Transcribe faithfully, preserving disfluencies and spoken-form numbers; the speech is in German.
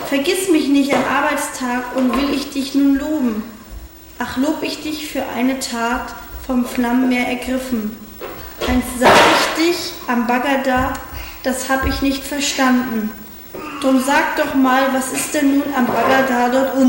Vergiss mich nicht am Arbeitstag und will ich dich nun loben. Ach, lob ich dich für eine Tat vom Flammenmeer ergriffen. Einst sah ich dich am Bagger da, das hab ich nicht verstanden. Drum sag doch mal, was ist denn nun am Bagger da dort unten?